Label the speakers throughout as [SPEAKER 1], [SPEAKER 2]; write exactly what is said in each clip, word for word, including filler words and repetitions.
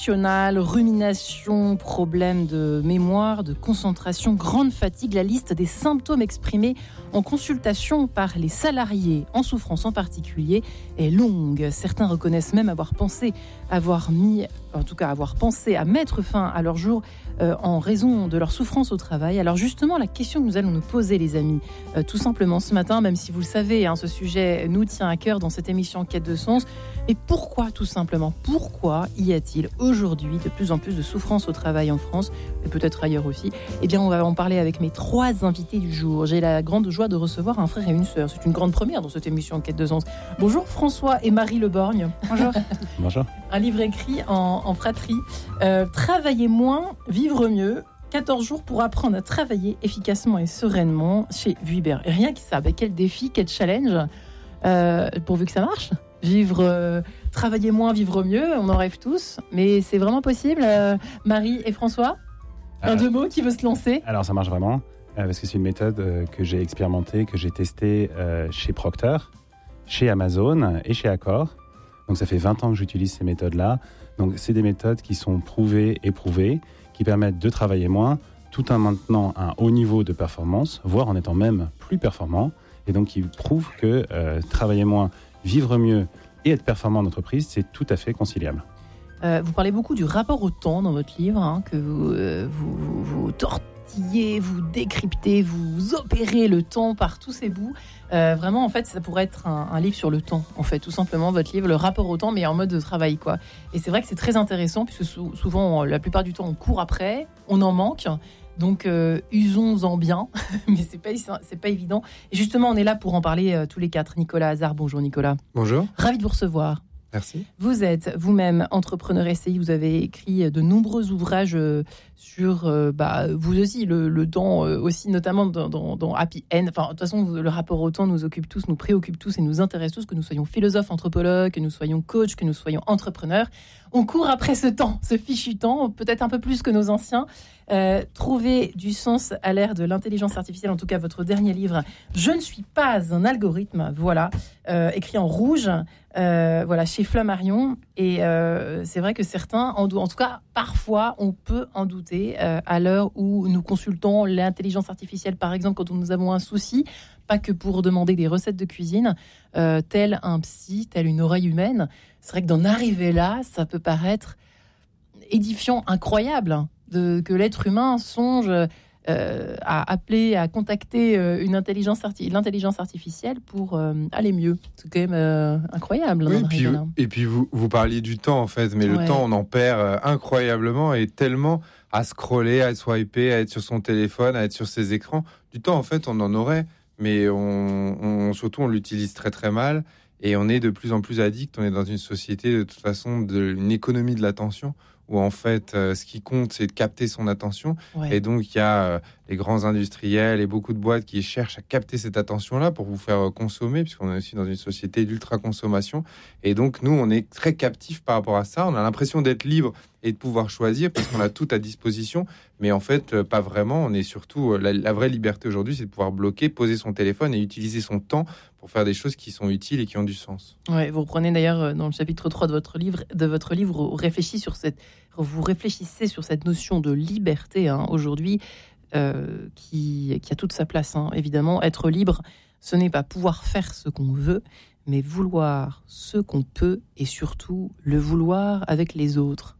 [SPEAKER 1] Rumination, problème de mémoire, de concentration, grande fatigue, la liste des symptômes exprimés en consultation par les salariés en souffrance en particulier est longue. Certains reconnaissent même avoir pensé, avoir mis, en tout cas avoir pensé à mettre fin à leur jour euh, en raison de leur souffrance au travail. Alors justement, la question que nous allons nous poser, les amis, euh, tout simplement ce matin, même si vous le savez, hein, ce sujet nous tient à cœur dans cette émission Quête de sens. Et pourquoi, tout simplement, pourquoi y a-t-il aujourd'hui de plus en plus de souffrance au travail en France, et peut-être ailleurs aussi? Eh bien, on va en parler avec mes trois invités du jour. J'ai la grande joie de recevoir un frère et une sœur. C'est une grande première dans cette émission Quête de sens. Bonjour François et Marie Leborgne. Bonjour.
[SPEAKER 2] Bonjour. Un
[SPEAKER 1] livre écrit en, en fratrie. Euh, Travailler moins, vivre mieux. quatorze jours pour apprendre à travailler efficacement et sereinement chez Vuibert. Et rien que ça, bah, quel défi, quel challenge, euh, pourvu que ça marche. Vivre, euh, travailler moins, vivre mieux, on en rêve tous, mais c'est vraiment possible. euh, Marie et François, un euh, deux mots qui veut se lancer?
[SPEAKER 2] Alors ça marche vraiment, euh, parce que c'est une méthode euh, que j'ai expérimentée, que j'ai testée euh, chez Procter, chez Amazon et chez Accor. Donc ça fait vingt ans que j'utilise ces méthodes-là. Donc c'est des méthodes qui sont prouvées, éprouvées, qui permettent de travailler moins, tout en maintenant un haut niveau de performance, voire en étant même plus performant, et donc qui prouvent que euh, travailler moins, vivre mieux et être performant en entreprise, c'est tout à fait conciliable.
[SPEAKER 1] Euh, vous parlez beaucoup du rapport au temps dans votre livre, hein, que vous, euh, vous, vous, vous tortillez, vous décryptez, vous opérez le temps par tous ses bouts. Euh, vraiment, en fait, ça pourrait être un, un livre sur le temps, en fait, tout simplement, votre livre, le rapport au temps, mais en mode de travail, quoi. Et c'est vrai que c'est très intéressant, puisque sou- souvent, la plupart du temps, on court après, on en manque. Donc, euh, usons-en bien, mais c'est pas, c'est pas évident. Et justement, on est là pour en parler euh, tous les quatre. Nicolas Hazard, bonjour Nicolas.
[SPEAKER 3] Bonjour.
[SPEAKER 1] Ravi de vous recevoir.
[SPEAKER 3] Merci.
[SPEAKER 1] Vous êtes vous-même entrepreneur S C I, vous avez écrit de nombreux ouvrages sur, euh, bah, vous aussi, le, le temps euh, aussi, notamment dans, dans, dans Happy End. Enfin, de toute façon, le rapport au temps nous occupe tous, nous préoccupe tous et nous intéresse tous, que nous soyons philosophes, anthropologues, que nous soyons coachs, que nous soyons entrepreneurs. On court après ce temps, ce fichu temps, peut-être un peu plus que nos anciens. Euh, trouver du sens à l'ère de l'intelligence artificielle, en tout cas votre dernier livre, Je ne suis pas un algorithme, voilà, euh, écrit en rouge, euh, voilà, chez Flammarion. Et euh, c'est vrai que certains, en, en tout cas, parfois, on peut en douter euh, à l'heure où nous consultons l'intelligence artificielle, par exemple, quand nous avons un souci, pas que pour demander des recettes de cuisine, euh, tel un psy, tel une oreille humaine. C'est vrai que d'en arriver là, ça peut paraître édifiant, incroyable, de, que l'être humain songe euh, à appeler, à contacter euh, une intelligence arti- l'intelligence artificielle pour euh, aller mieux. C'est quand même euh, incroyable.
[SPEAKER 3] Oui, puis, et puis vous, vous parliez du temps en fait, mais ouais. Le temps on en perd euh, incroyablement et tellement à scroller, à swiper, à être sur son téléphone, à être sur ses écrans. Du temps en fait on en aurait, mais on, on, surtout on l'utilise très très mal et on est de plus en plus addict. On est dans une société de toute façon d'une économie de l'attention, où en fait, euh, ce qui compte, c'est de capter son attention. Ouais. Et donc, il y a euh, les grands industriels et beaucoup de boîtes qui cherchent à capter cette attention-là pour vous faire euh, consommer, puisqu'on est aussi dans une société d'ultra-consommation. Et donc, nous, on est très captifs par rapport à ça. On a l'impression d'être libre et de pouvoir choisir, parce qu'on a tout à disposition. Mais en fait, euh, pas vraiment. On est surtout... Euh, la, la vraie liberté aujourd'hui, c'est de pouvoir bloquer, poser son téléphone et utiliser son temps pour faire des choses qui sont utiles et qui ont du sens.
[SPEAKER 1] Ouais, vous reprenez d'ailleurs dans le chapitre trois de votre livre, de votre livre réfléchissez sur cette, vous réfléchissez sur cette notion de liberté hein, aujourd'hui euh, qui, qui a toute sa place. Hein. Évidemment, être libre, ce n'est pas pouvoir faire ce qu'on veut, mais vouloir ce qu'on peut et surtout le vouloir avec les autres.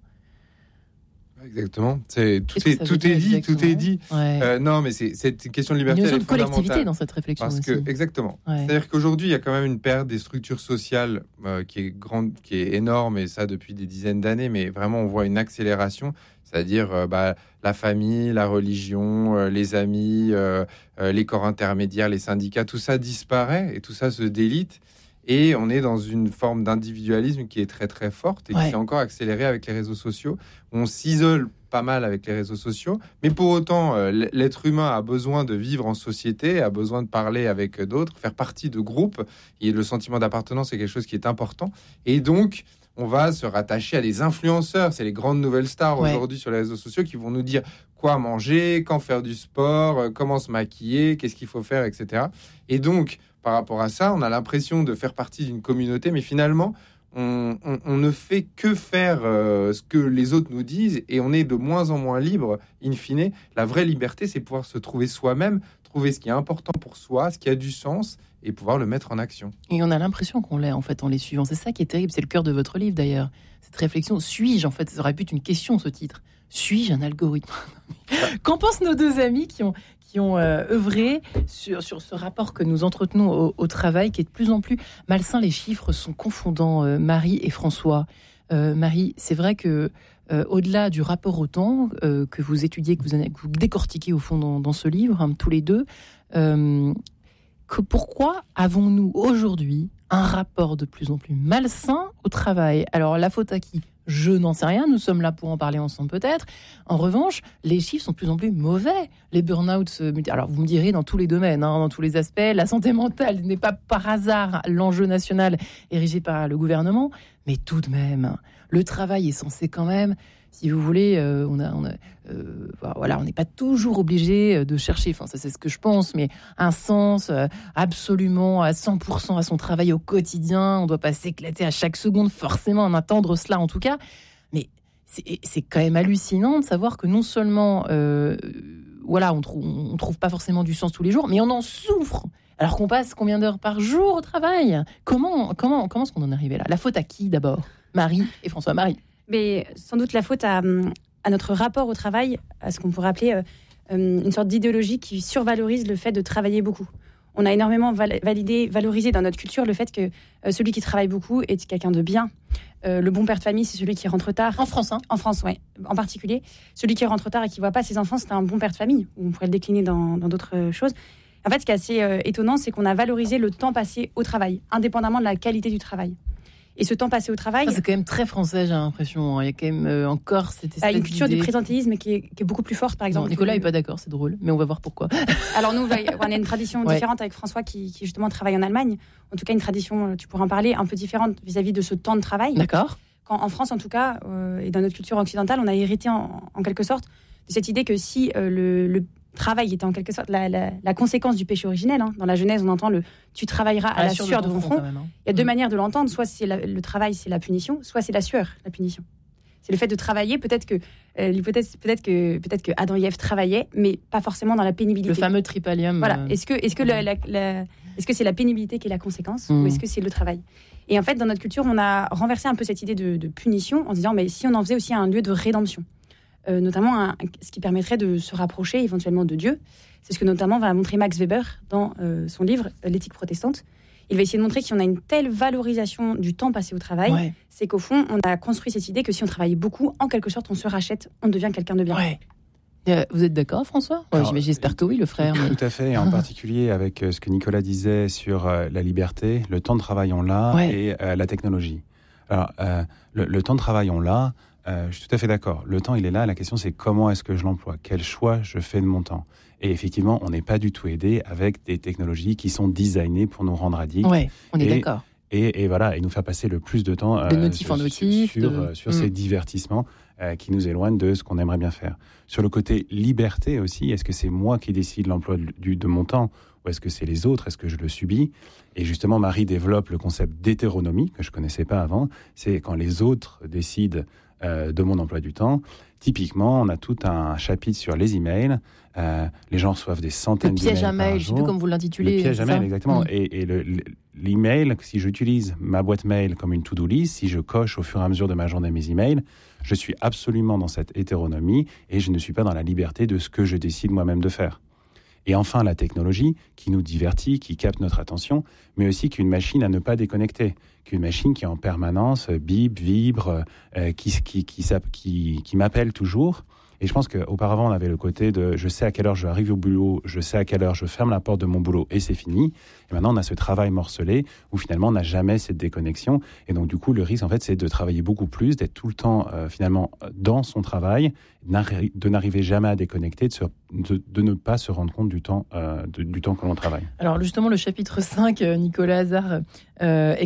[SPEAKER 3] Exactement. C'est, tout est, tout est dit, tout est dit. Ouais. Euh, non, mais c'est, cette question de liberté, elle est fondamentale. Il y a une collectivité
[SPEAKER 1] dans cette réflexion
[SPEAKER 3] parce
[SPEAKER 1] aussi.
[SPEAKER 3] Que, exactement. Ouais. C'est-à-dire qu'aujourd'hui, il y a quand même une perte des structures sociales euh, qui est grande, qui est énorme, et ça depuis des dizaines d'années, mais vraiment, on voit une accélération. C'est-à-dire euh, bah, la famille, la religion, euh, les amis, euh, euh, les corps intermédiaires, les syndicats, tout ça disparaît et tout ça se délite. Et on est dans une forme d'individualisme qui est très très forte et ouais. qui s'est encore accélérée avec les réseaux sociaux. On s'isole pas mal avec les réseaux sociaux, mais pour autant, euh, l'être humain a besoin de vivre en société, a besoin de parler avec d'autres, faire partie de groupes. Et le sentiment d'appartenance est quelque chose qui est important. Et donc, on va se rattacher à des influenceurs. C'est les grandes nouvelles stars ouais. aujourd'hui sur les réseaux sociaux qui vont nous dire quoi manger, quand faire du sport, comment se maquiller, qu'est-ce qu'il faut faire, et cetera. Et donc, par rapport à ça, on a l'impression de faire partie d'une communauté, mais finalement, on, on, on ne fait que faire euh, ce que les autres nous disent et on est de moins en moins libre. In fine, la vraie liberté, c'est pouvoir se trouver soi-même, trouver ce qui est important pour soi, ce qui a du sens et pouvoir le mettre en action.
[SPEAKER 1] Et on a l'impression qu'on l'est en fait en les suivant. C'est ça qui est terrible, c'est le cœur de votre livre d'ailleurs. Cette réflexion, suis-je en fait, ça aurait pu être une question ce titre. Suis-je un algorithme? Qu'en pensent nos deux amis qui ont, qui ont euh, œuvré sur, sur ce rapport que nous entretenons au, au travail, qui est de plus en plus malsain? Les chiffres sont confondants, euh, Marie et François. Euh, Marie, c'est vrai que euh, au-delà du rapport au temps euh, que vous étudiez, que vous, que vous décortiquez au fond dans, dans ce livre, hein, tous les deux, euh, que pourquoi avons-nous aujourd'hui un rapport de plus en plus malsain au travail? Alors, la faute à qui? Je n'en sais rien, nous sommes là pour en parler ensemble peut-être. En revanche, les chiffres sont de plus en plus mauvais. Les burn-out, alors vous me direz dans tous les domaines, hein, dans tous les aspects, la santé mentale n'est pas par hasard l'enjeu national érigé par le gouvernement, mais tout de même, le travail est censé quand même, si vous voulez, euh, on a, on a, euh, voilà, on n'est pas toujours obligé de chercher, enfin ça c'est ce que je pense, mais un sens euh, absolument à cent pour cent à son travail au quotidien. On ne doit pas s'éclater à chaque seconde, forcément, en attendre cela en tout cas. Mais c'est, c'est quand même hallucinant de savoir que non seulement, euh, voilà, on trouve, on trouve pas forcément du sens tous les jours, mais on en souffre. Alors qu'on passe combien d'heures par jour au travail? Comment, comment, comment est-ce qu'on en est arrivé là? La faute à qui d'abord? Marie et François. Marie.
[SPEAKER 4] Mais sans doute la faute à, à notre rapport au travail, à ce qu'on pourrait appeler euh, une sorte d'idéologie qui survalorise le fait de travailler beaucoup. On a énormément val- validé, valorisé dans notre culture le fait que euh, celui qui travaille beaucoup est quelqu'un de bien. Euh, le bon père de famille, c'est celui qui rentre tard.
[SPEAKER 1] En France, hein.
[SPEAKER 4] En France, oui. En particulier, celui qui rentre tard et qui ne voit pas ses enfants, c'est un bon père de famille. On pourrait le décliner dans, dans d'autres choses. En fait, ce qui est assez euh, étonnant, c'est qu'on a valorisé le temps passé au travail, indépendamment de la qualité du travail. Et ce temps passé au travail...
[SPEAKER 1] Ça, c'est quand même très français, j'ai l'impression. Il y a quand même euh, encore cette espèce
[SPEAKER 4] une culture
[SPEAKER 1] d'idée...
[SPEAKER 4] du présentéisme qui est, qui est beaucoup plus forte, par exemple.
[SPEAKER 1] Non, Nicolas n'est pas d'accord, c'est drôle, mais on va voir pourquoi.
[SPEAKER 4] Alors nous, on a une tradition
[SPEAKER 1] ouais.
[SPEAKER 4] différente avec François qui, qui justement travaille en Allemagne. En tout cas, une tradition, tu pourras en parler, un peu différente vis-à-vis de ce temps de travail.
[SPEAKER 1] D'accord.
[SPEAKER 4] Quand, en France, en tout cas, euh, et dans notre culture occidentale, on a hérité en, en quelque sorte de cette idée que si euh, le, le travail était en quelque sorte la, la, la conséquence du péché originel. Hein. Dans la Genèse, on entend le « tu travailleras à, à la, la sueur de ton front ». Hein. Il y a deux mmh. manières de l'entendre. Soit c'est la, le travail, c'est la punition, soit c'est la sueur, la punition. C'est le fait de travailler. Peut-être que, euh, l'hypothèse, peut-être que, peut-être que Adam et Ève travaillaient, mais pas forcément dans la pénibilité.
[SPEAKER 1] Le fameux tripalium.
[SPEAKER 4] Voilà. Euh... Est-ce que, est-ce que, mmh. la, la, la, est-ce que c'est la pénibilité qui est la conséquence mmh. ou est-ce que c'est le travail? Et en fait, dans notre culture, on a renversé un peu cette idée de, de punition en se disant, mais si on en faisait aussi un lieu de rédemption. Euh, notamment un, ce qui permettrait de se rapprocher éventuellement de Dieu. C'est ce que notamment va montrer Max Weber dans euh, son livre « L'éthique protestante ». Il va essayer de montrer qu'on a une telle valorisation du temps passé au travail, ouais. c'est qu'au fond, on a construit cette idée que si on travaille beaucoup, en quelque sorte, on se rachète, on devient quelqu'un de bien.
[SPEAKER 1] Ouais. Euh, vous êtes d'accord, François? ouais, Alors, J'espère que oui, le frère.
[SPEAKER 2] Mais... Tout à fait, et en particulier avec ce que Nicolas disait sur euh, la liberté, le temps de travail, on l'a, ouais. et euh, la technologie. Alors, euh, le, le temps de travail, on l'a. Euh, je suis tout à fait d'accord. Le temps, il est là. La question, c'est comment est-ce que je l'emploie? Quel choix je fais de mon temps? Et effectivement, on n'est pas du tout aidé avec des technologies qui sont designées pour nous rendre addicts.
[SPEAKER 1] Oui, on est
[SPEAKER 2] et,
[SPEAKER 1] d'accord.
[SPEAKER 2] Et, et voilà, et nous faire passer le plus de temps euh,
[SPEAKER 1] de notif
[SPEAKER 2] sur,
[SPEAKER 1] en notif,
[SPEAKER 2] sur,
[SPEAKER 1] de...
[SPEAKER 2] sur, sur
[SPEAKER 1] mm.
[SPEAKER 2] ces divertissements euh, qui nous éloignent de ce qu'on aimerait bien faire. Sur le côté liberté aussi, est-ce que c'est moi qui décide l'emploi de, du, de mon temps ou est-ce que c'est les autres? Est-ce que je le subis? Et justement, Marie développe le concept d'hétéronomie que je ne connaissais pas avant. C'est quand les autres décident Euh, de mon emploi du temps. Typiquement, on a tout un chapitre sur les emails. Euh, les gens reçoivent des centaines d'emails par jour.
[SPEAKER 1] Le piège à mail, je ne sais plus comment vous l'intitulez.
[SPEAKER 2] Le piège à mail, exactement.
[SPEAKER 1] Mmh.
[SPEAKER 2] Et, et le, l'email, si j'utilise ma boîte mail comme une to-do list, si je coche au fur et à mesure de ma journée mes emails, je suis absolument dans cette hétéronomie et je ne suis pas dans la liberté de ce que je décide moi-même de faire. Et enfin, la technologie qui nous divertit, qui capte notre attention, mais aussi qu'une machine à ne pas déconnecter, qu'une machine qui en permanence bip, vibre, euh, qui, qui, qui, qui, qui m'appelle toujours. Et je pense qu'auparavant, on avait le côté de je sais à quelle heure je arrive au boulot, je sais à quelle heure je ferme la porte de mon boulot et c'est fini. Et maintenant, on a ce travail morcelé où finalement, on n'a jamais cette déconnexion. Et donc, du coup, le risque, en fait, c'est de travailler beaucoup plus, d'être tout le temps, euh, finalement, dans son travail, de n'arriver jamais à déconnecter, de, se, de, de ne pas se rendre compte du temps, euh, de, du temps que l'on travaille.
[SPEAKER 1] Alors, justement, le chapitre cinq, Nicolas Hazard, euh, est consacré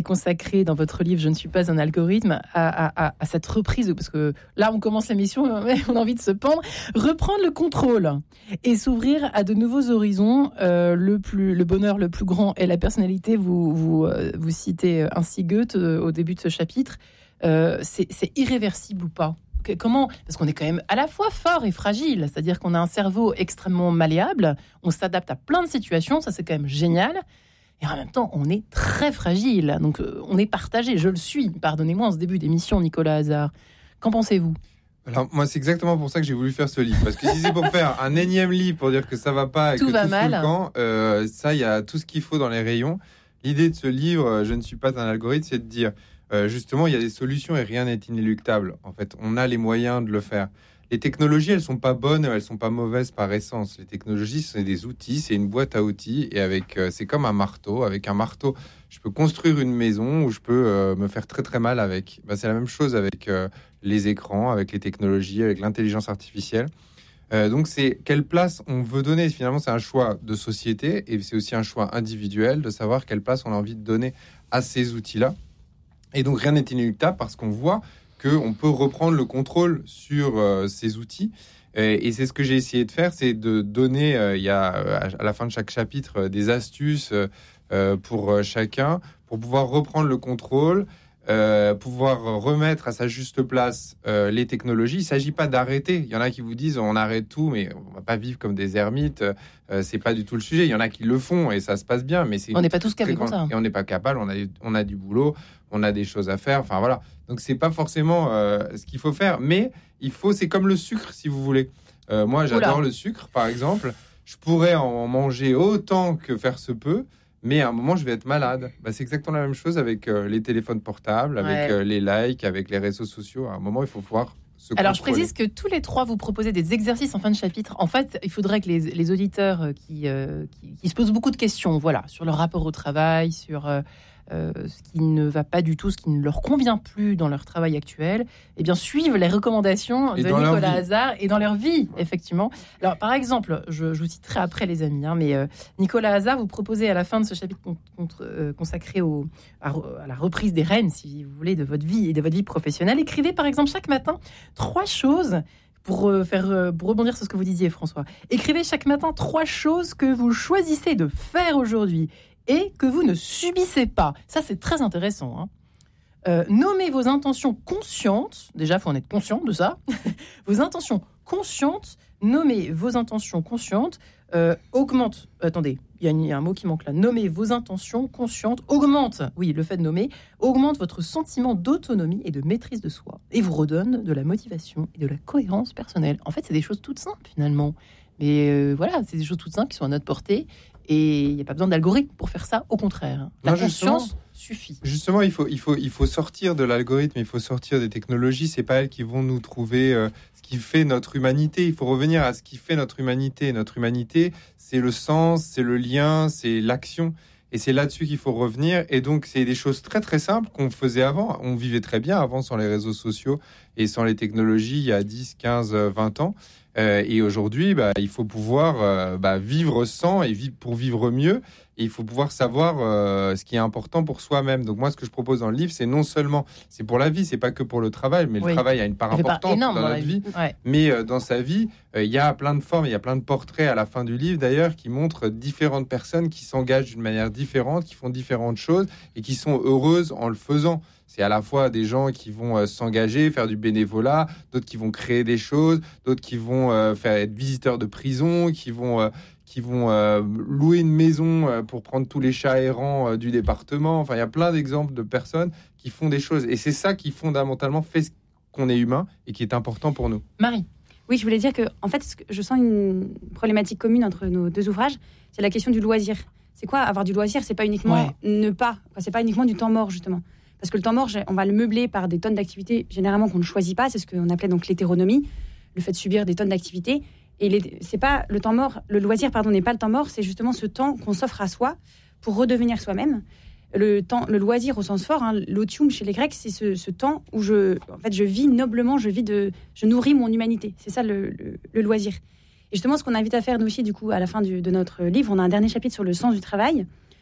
[SPEAKER 1] consacré dans votre livre « Je ne suis pas un algorithme » à, à, à cette reprise, parce que là, on commence l'émission, mais on a envie de se pendre, reprendre le contrôle et s'ouvrir à de nouveaux horizons. Euh, le, plus, le bonheur le plus grand est la personnalité. Vous, vous, euh, vous citez ainsi Goethe euh, au début de ce chapitre. Euh, c'est, c'est irréversible ou pas ? Comment ? Parce qu'on est quand même à la fois fort et fragile, c'est-à-dire qu'on a un cerveau extrêmement malléable, on s'adapte à plein de situations, ça c'est quand même génial. Et en même temps, on est très fragile. Donc, euh, on est partagé. Je le suis. Pardonnez-moi en ce début d'émission, Nicolas Hazard. Qu'en pensez-vous ?
[SPEAKER 3] Alors, moi, c'est exactement pour ça que j'ai voulu faire ce livre. Parce que si c'est pour faire un énième livre pour dire que ça va pas et
[SPEAKER 1] tout
[SPEAKER 3] que
[SPEAKER 1] va
[SPEAKER 3] tout
[SPEAKER 1] mal.
[SPEAKER 3] fout le camp, euh, ça, il y a tout ce qu'il faut dans les rayons. L'idée de ce livre, Je ne suis pas un algorithme, c'est de dire, euh, justement, il y a des solutions et rien n'est inéluctable. En fait, on a les moyens de le faire. Les technologies, elles sont pas bonnes, elles sont pas mauvaises par essence. Les technologies, c'est des outils, c'est une boîte à outils, et avec, euh, c'est comme un marteau. Avec un marteau, je peux construire une maison ou je peux euh, me faire très très mal avec. Ben, c'est la même chose avec euh, les écrans, avec les technologies, avec l'intelligence artificielle. Euh, donc, c'est quelle place on veut donner. Finalement, c'est un choix de société et c'est aussi un choix individuel de savoir quelle place on a envie de donner à ces outils-là. Et donc, rien n'est inéluctable parce qu'on voit qu'on peut reprendre le contrôle sur euh, ces outils. Et, et c'est ce que j'ai essayé de faire, c'est de donner, euh, il y a euh, à la fin de chaque chapitre, euh, des astuces euh, pour euh, chacun, pour pouvoir reprendre le contrôle, euh, pouvoir remettre à sa juste place euh, les technologies. Il ne s'agit pas d'arrêter. Il y en a qui vous disent on arrête tout, mais on ne va pas vivre comme des ermites. Euh, c'est pas du tout le sujet. Il y en a qui le font et ça se passe bien. Mais c'est
[SPEAKER 1] on n'est pas tous capables comme ça.
[SPEAKER 3] Et on n'est pas capable. On a, on a du boulot, on a des choses à faire. Enfin voilà. Donc c'est pas forcément euh, ce qu'il faut faire, mais il faut. C'est comme le sucre, si vous voulez. Euh, moi, j'adore Oula. le sucre, par exemple. Je pourrais en manger autant que faire se peut. Mais à un moment, je vais être malade. Bah, c'est exactement la même chose avec euh, les téléphones portables, avec ouais. euh, les likes, avec les réseaux sociaux. À un moment, il faut pouvoir se
[SPEAKER 1] Alors,
[SPEAKER 3] contrôler.
[SPEAKER 1] je précise que tous les trois, vous proposez des exercices en fin de chapitre. En fait, il faudrait que les, les auditeurs qui, euh, qui, qui se posent beaucoup de questions, voilà, sur leur rapport au travail, sur euh, euh, ce qui ne va pas du tout, ce qui ne leur convient plus dans leur travail actuel, eh bien, suivent les recommandations et de Nicolas Hazard et dans leur vie, effectivement. Alors, par exemple, je, je vous citerai après, les amis, hein, mais euh, Nicolas Hazard, vous proposez à la fin de ce chapitre con, contre, euh, consacré au, à, à la reprise des rênes, si vous voulez, de votre vie et de votre vie professionnelle, écrivez, par exemple, chaque matin, trois choses pour euh, faire euh, pour rebondir sur ce que vous disiez, François. Écrivez chaque matin trois choses que vous choisissez de faire aujourd'hui et que vous ne subissez pas. Ça, c'est très intéressant. Hein. Euh, nommez vos intentions conscientes. Déjà, il faut en être conscient de ça. Vos intentions conscientes. Nommez vos intentions conscientes. Euh, augmente. Attendez, il y, y a un mot qui manque là. Nommez vos intentions conscientes. Augmente. Oui, le fait de nommer augmente votre sentiment d'autonomie et de maîtrise de soi et vous redonne de la motivation et de la cohérence personnelle. En fait, c'est des choses toutes simples finalement. Mais euh, voilà, c'est des choses toutes simples qui sont à notre portée. Et il n'y a pas besoin d'algorithme pour faire ça, au contraire. La non, conscience suffit.
[SPEAKER 3] Justement, il faut, il, faut, il faut sortir de l'algorithme, il faut sortir des technologies. Ce n'est pas elles qui vont nous trouver euh, ce qui fait notre humanité. Il faut revenir à ce qui fait notre humanité. Notre humanité, c'est le sens, c'est le lien, c'est l'action. Et c'est là-dessus qu'il faut revenir. Et donc, c'est des choses très, très simples qu'on faisait avant. On vivait très bien avant sans les réseaux sociaux et sans les technologies il y a dix, quinze, vingt ans. Euh, et aujourd'hui, bah, il faut pouvoir euh, bah, vivre sans et vivre pour vivre mieux. Et il faut pouvoir savoir euh, ce qui est important pour soi-même. Donc moi, ce que je propose dans le livre, c'est non seulement, c'est pour la vie, c'est pas que pour le travail, mais oui. le travail a une part importante dans, dans notre vie. vie. Ouais. Mais euh, dans sa vie, euh, il y a plein de formes, il y a plein de portraits à la fin du livre, d'ailleurs, qui montrent différentes personnes qui s'engagent d'une manière différente, qui font différentes choses et qui sont heureuses en le faisant. C'est à la fois des gens qui vont euh, s'engager, faire du bénévolat, d'autres qui vont créer des choses, d'autres qui vont euh, faire être visiteurs de prison, qui vont, euh, qui vont euh, louer une maison euh, pour prendre tous les chats errants euh, du département. Enfin, il y a plein d'exemples de personnes qui font des choses. Et c'est ça qui, fondamentalement, fait qu'on est humain et qui est important pour nous.
[SPEAKER 1] Marie.
[SPEAKER 4] Oui, je voulais dire que, en fait, je sens une problématique commune entre nos deux ouvrages. C'est la question du loisir. C'est quoi avoir du loisir ? C'est pas uniquement ouais. ne pas. C'est pas uniquement du temps mort, justement. Parce que le temps mort, on va le meubler par des tonnes d'activités, généralement qu'on ne choisit pas. C'est ce qu'on appelait donc l'hétéronomie, le fait de subir des tonnes d'activités. Et les, c'est pas le temps mort, le loisir, pardon, n'est pas le temps mort, c'est justement ce temps qu'on s'offre à soi pour redevenir soi-même. Le temps, le loisir au sens fort, hein, l'otium chez les Grecs, c'est ce, ce temps où je, en fait, je vis noblement, je vis de, je nourris mon humanité. C'est ça le, le, le loisir. Et justement, ce qu'on invite à faire nous aussi, du coup, à la fin du, de notre livre, on a un dernier chapitre sur le sens du travail.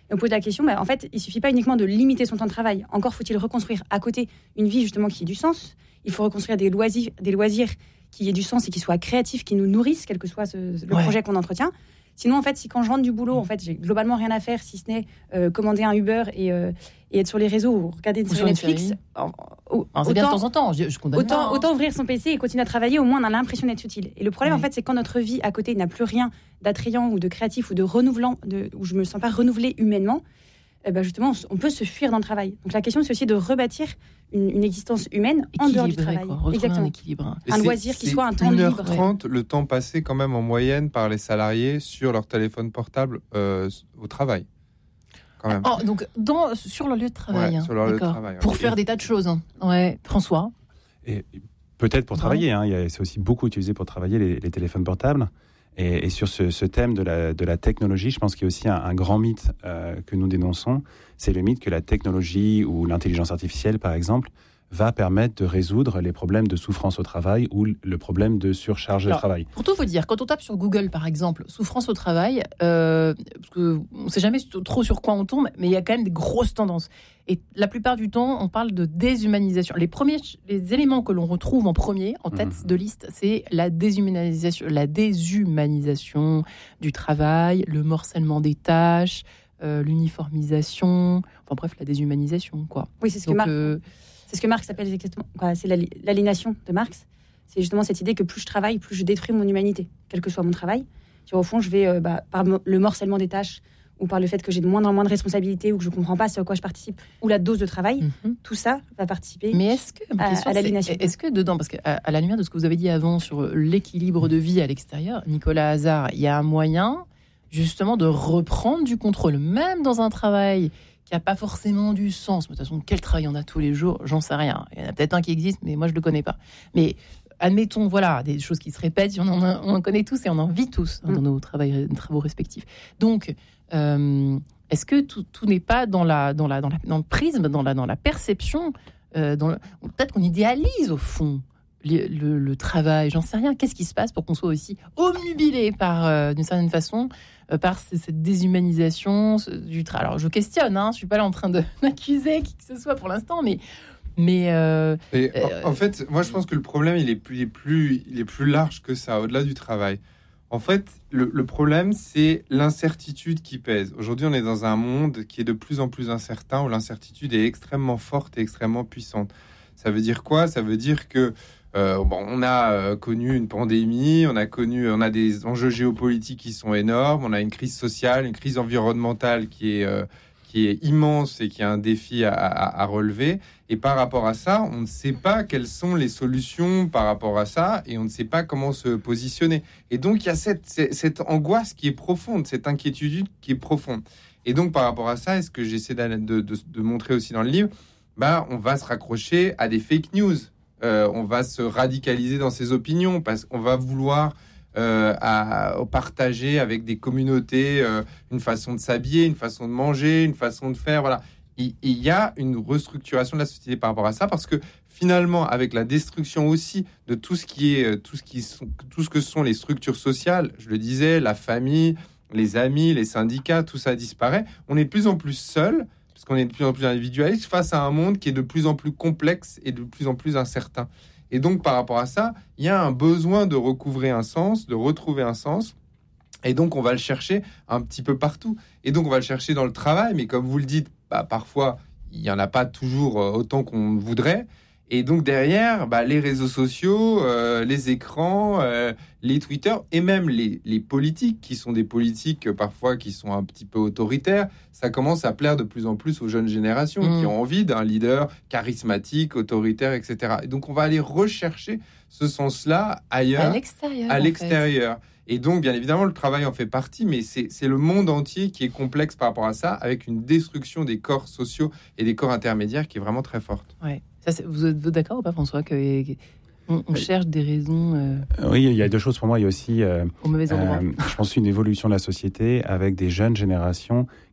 [SPEAKER 4] Et on pose la question, bah, en fait, il ne suffit pas uniquement de limiter son temps de travail. Encore faut-il reconstruire à côté une vie justement qui ait du sens. Il faut reconstruire des loisirs, des loisirs qui aient du sens et qui soient créatifs, qui nous nourrissent, quel que soit ce, le ouais. projet qu'on entretient. Sinon, en fait, si quand je rentre du boulot, en fait, j'ai globalement rien à faire, si ce n'est euh, commander un Uber et, euh, et être sur les réseaux ou regarder une série Netflix.
[SPEAKER 1] En, en, en, c'est bien de temps en temps, je, je condamne
[SPEAKER 4] autant,
[SPEAKER 1] pas, hein.
[SPEAKER 4] autant ouvrir son P C et continuer à travailler, au moins on a l'impression d'être utile. Et le problème, oui. en fait, c'est quand notre vie à côté n'a plus rien d'attrayant ou de créatif ou de renouvelant, de, où je me sens pas renouvelée humainement, eh ben justement, on peut se fuir dans le travail. Donc la question, c'est aussi de rebâtir une, une existence humaine en dehors du travail.
[SPEAKER 1] Exactement. Un équilibre.
[SPEAKER 4] Un loisir qui soit un temps
[SPEAKER 3] libre.
[SPEAKER 4] libre.
[SPEAKER 3] une heure trente, le temps passé quand même en moyenne par les salariés sur leur téléphone portable euh, au travail. Quand même.
[SPEAKER 1] Oh, donc dans, sur leur lieu de travail.
[SPEAKER 3] Ouais,
[SPEAKER 1] hein.
[SPEAKER 3] sur leur lieu de travail.
[SPEAKER 1] Pour
[SPEAKER 3] ouais.
[SPEAKER 1] faire des tas de choses. Hein. Ouais. François.
[SPEAKER 2] Et peut-être pour travailler. Hein, c'est aussi beaucoup utilisé pour travailler les, les téléphones portables. Et, et sur ce, ce thème de la, de la technologie, je pense qu'il y a aussi un, un grand mythe euh, que nous dénonçons. C'est le mythe que la technologie ou l'intelligence artificielle, par exemple, va permettre de résoudre les problèmes de souffrance au travail ou le problème de surcharge
[SPEAKER 1] Alors,
[SPEAKER 2] de travail.
[SPEAKER 1] Pour tout vous dire, quand on tape sur Google, par exemple, souffrance au travail, euh, parce que on ne sait jamais trop sur quoi on tombe, mais il y a quand même des grosses tendances. Et la plupart du temps, on parle de déshumanisation. Les premiers, les éléments que l'on retrouve en premier, en tête mmh. de liste, c'est la déshumanisation, la déshumanisation du travail, le morcellement des tâches, euh, l'uniformisation, enfin bref, la déshumanisation, quoi.
[SPEAKER 4] Oui, c'est ce que Marx, euh, c'est ce que Marx appelle exactement. Quoi, c'est l'aliénation de Marx. C'est justement cette idée que plus je travaille, plus je détruis mon humanité, quel que soit mon travail. Au fond, je vais euh, bah, par le morcellement des tâches, ou par le fait que j'ai de moins en moins de responsabilités, ou que je ne comprends pas ce à quoi je participe, ou la dose de travail, mm-hmm. tout ça va participer
[SPEAKER 1] Mais est-ce que,
[SPEAKER 4] à, à l'aliénation.
[SPEAKER 1] Est-ce que dedans, parce qu'à à la lumière de ce que vous avez dit avant sur l'équilibre de vie à l'extérieur, Nicolas Hazard, il y a un moyen justement de reprendre du contrôle, même dans un travail qui n'a pas forcément du sens. De toute façon, quel travail on a tous les jours, j'en sais rien. Il y en a peut-être un qui existe, mais moi je ne le connais pas. Mais admettons, voilà, des choses qui se répètent, on en, on en connaît tous et on en vit tous hein, dans nos travaux, travaux respectifs. Donc, euh, est-ce que tout, tout n'est pas dans, la, dans, la, dans, la, dans le prisme, dans la, dans la perception euh, dans le, peut-être qu'on idéalise au fond le, le, le travail, j'en sais rien. Qu'est-ce qui se passe pour qu'on soit aussi omnubilé par, euh, d'une certaine façon, euh, par cette déshumanisation du travail. Alors, je questionne, hein, je ne suis pas là en train de, d'accuser qui que ce soit pour l'instant, mais... Mais euh,
[SPEAKER 3] Et en, en fait, moi je pense que le problème il est plus, il est plus, il est plus large que ça, au-delà du travail. En fait, le, le problème c'est l'incertitude qui pèse. Aujourd'hui, on est dans un monde qui est de plus en plus incertain, où l'incertitude est extrêmement forte et extrêmement puissante. Ça veut dire quoi ? Ça veut dire que euh, bon, on a euh, connu une pandémie, on a connu, on a des enjeux géopolitiques qui sont énormes, on a une crise sociale, une crise environnementale qui est euh, qui est immense et qui est un défi à, à, à relever. Et par rapport à ça, on ne sait pas quelles sont les solutions par rapport à ça et on ne sait pas comment se positionner. Et donc, il y a cette, cette angoisse qui est profonde, cette inquiétude qui est profonde. Et donc, par rapport à ça, et ce que j'essaie de, de, de, de montrer aussi dans le livre, bah, on va se raccrocher à des fake news. Euh, on va se radicaliser dans ses opinions parce qu'on va vouloir... Euh, à, à partager avec des communautés euh, une façon de s'habiller, une façon de manger, une façon de faire. Voilà, il, il y a une restructuration de la société par rapport à ça parce que finalement, avec la destruction aussi de tout ce qui est tout ce qui sont, tout ce que sont les structures sociales, je le disais, la famille, les amis, les syndicats, tout ça disparaît. On est de plus en plus seul parce qu'on est de plus en plus individualiste face à un monde qui est de plus en plus complexe et de plus en plus incertain. Et donc, par rapport à ça, il y a un besoin de recouvrer un sens, de retrouver un sens. Et donc, on va le chercher un petit peu partout. Et donc, on va le chercher dans le travail. Mais comme vous le dites, bah, parfois, il n'y en a pas toujours autant qu'on voudrait. Et donc, derrière, bah, les réseaux sociaux, euh, les écrans, euh, les Twitter et même les, les politiques, qui sont des politiques euh, parfois qui sont un petit peu autoritaires, ça commence à plaire de plus en plus aux jeunes générations mmh. qui ont envie d'un leader charismatique, autoritaire, et cetera. Et donc, on va aller rechercher ce sens-là ailleurs,
[SPEAKER 1] à l'extérieur.
[SPEAKER 3] À l'extérieur. Et donc, bien évidemment, le travail en fait partie, mais c'est, c'est le monde entier qui est complexe par rapport à ça, avec une destruction des corps sociaux et des corps intermédiaires qui est vraiment très forte.
[SPEAKER 1] Ouais. Ça, c'est, vous êtes d'accord ou pas, François, que, on, on cherche des raisons euh...
[SPEAKER 2] Oui, il y a deux choses pour moi. Il y a aussi, euh,
[SPEAKER 1] au mauvais endroit.
[SPEAKER 2] Euh, je pense, une évolution de la société avec des jeunes générations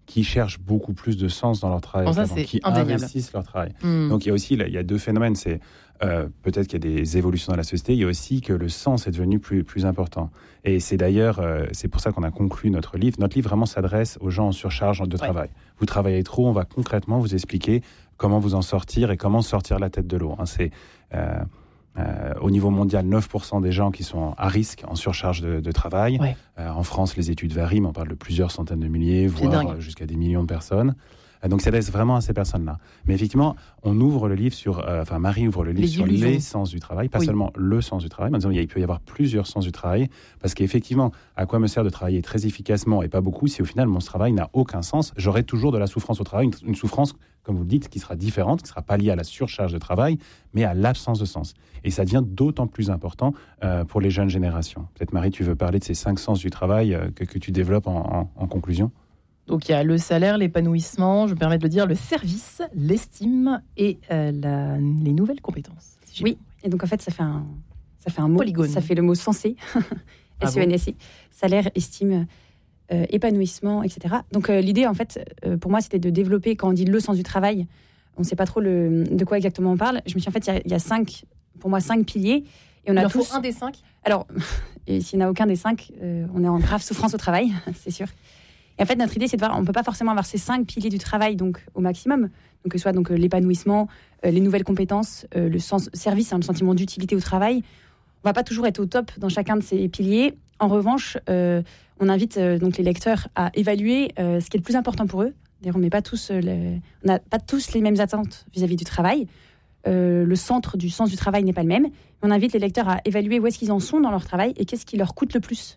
[SPEAKER 2] qui cherchent beaucoup plus de sens dans leur travail,
[SPEAKER 1] bon, ça, c'est
[SPEAKER 2] qui
[SPEAKER 1] indéniable.
[SPEAKER 2] investissent leur travail.
[SPEAKER 1] Mmh.
[SPEAKER 2] Donc il y a aussi il y a deux phénomènes, c'est euh, peut-être qu'il y a des évolutions dans la société, il y a aussi que le sens est devenu plus, plus important. Et c'est d'ailleurs, euh, c'est pour ça qu'on a conclu notre livre. Notre livre vraiment s'adresse aux gens en surcharge de ouais. travail. Vous travaillez trop, on va concrètement vous expliquer comment vous en sortir et comment sortir la tête de l'eau. Hein, c'est... Euh, Euh, au niveau mondial, neuf pour cent des gens qui sont à risque en surcharge de, de travail. Ouais. Euh, en France, les études varient, mais on parle de plusieurs centaines de milliers, c'est voire dingue. Jusqu'à des millions de personnes. Euh, donc, ça laisse vraiment à ces personnes-là. Mais effectivement, on ouvre le livre sur... Euh, enfin, Marie ouvre le livre les sur illusions. Les sens du travail, pas oui. seulement le sens du travail, mais en disant il peut y avoir plusieurs sens du travail, parce qu'effectivement, à quoi me sert de travailler très efficacement et pas beaucoup si au final, mon travail n'a aucun sens? J'aurai toujours de la souffrance au travail, une, une souffrance, comme vous le dites, qui sera différente, qui ne sera pas liée à la surcharge de travail, mais à l'absence de sens. Et ça devient d'autant plus important euh, pour les jeunes générations. Peut-être, Marie, tu veux parler de ces cinq sens du travail euh, que, que tu développes en, en, en conclusion?
[SPEAKER 1] Donc, il y a le salaire, l'épanouissement, je me permets de le dire, le service, l'estime et euh, la, les nouvelles compétences.
[SPEAKER 4] Si oui, et donc en fait, ça fait un, ça fait un mot. Polygone. Ça fait le mot sensé, S E N S I. Salaire, estime, euh, épanouissement, et cetera. Donc, euh, l'idée, en fait, euh, pour moi, c'était de développer, quand on dit le sens du travail, on ne sait pas trop le, de quoi exactement on parle. Je me suis dit, en fait, il y, y a cinq... pour moi, cinq piliers.
[SPEAKER 1] Et on a Il tous... faut un des cinq.
[SPEAKER 4] Alors, et s'il n'y en a aucun des cinq, euh, on est en grave souffrance au travail, c'est sûr. Et en fait, notre idée, c'est de voir, on ne peut pas forcément avoir ces cinq piliers du travail donc, au maximum. Donc, que ce soit donc, l'épanouissement, euh, les nouvelles compétences, euh, le sens, service, hein, le sentiment d'utilité au travail. On ne va pas toujours être au top dans chacun de ces piliers. En revanche, euh, on invite euh, donc, les lecteurs à évaluer euh, ce qui est le plus important pour eux. D'ailleurs, on n'a pas, euh, pas tous les mêmes attentes vis-à-vis du travail. Euh, le centre du sens du travail n'est pas le même. On invite les lecteurs à évaluer où est-ce qu'ils en sont dans leur travail et qu'est-ce qui leur coûte le plus.